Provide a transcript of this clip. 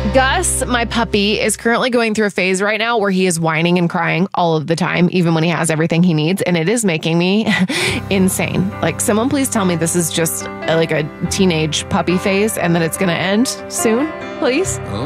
Gus, my puppy, is currently going through a phase right now where he is whining and crying all of the time, even when he has everything he needs. And it is making me insane. Like, someone please tell me this is just like a teenage puppy phase and that it's going to end soon, please.